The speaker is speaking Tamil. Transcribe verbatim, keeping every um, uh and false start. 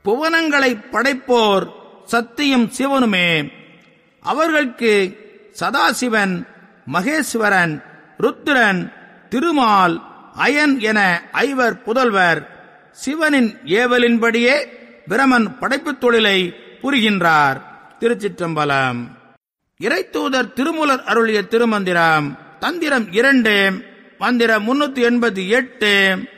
புவனங்களை படைப்போர் சத்தியும் சிவனுமே. அவர்களுக்கு சதாசிவன், மகேஸ்வரன், ருத்திரன், திருமால், அயன் என ஐவர் புதல்வர். சிவனின் ஏவலின்படியே பிரமன் படைப்புத் தொழிலை புரிகின்றார். திருச்சிற்றம்பலம். இறைத்தூதர் திருமூலர் அருளிய திருமந்திரம். தந்திரம் இரண்டு, மந்திரம் முன்னூத்தி எண்பத்தி எட்டு.